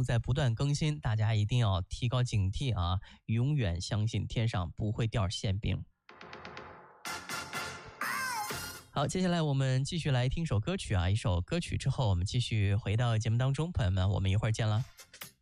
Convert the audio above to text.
术在不断更新，大家一定要提高警惕啊，永远相信天上不会掉馅饼。好，接下来我们继续来听首歌曲啊，一首歌曲之后我们继续回到节目当中，朋友们，我们一会儿见了。